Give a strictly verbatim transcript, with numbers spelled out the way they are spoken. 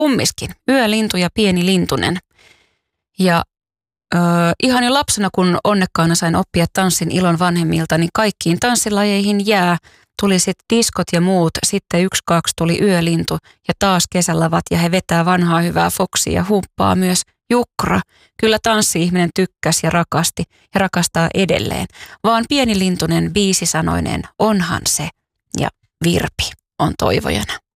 kummiskin, yölintu ja pieni lintunen. Ja ö, ihan jo lapsena, kun onnekkaana sain oppia tanssin ilon vanhemmilta, niin kaikkiin tanssilajeihin jää. Tuli sitten diskot ja muut, sitten yksi, kaksi tuli yölintu ja taas kesälavat ja he vetää vanhaa hyvää foksia ja humppaa myös Jukra. Kyllä tanssi-ihminen tykkäsi ja rakasti ja rakastaa edelleen, vaan pieni lintunen biisisanoinen onhan se ja Virpi on toivojana.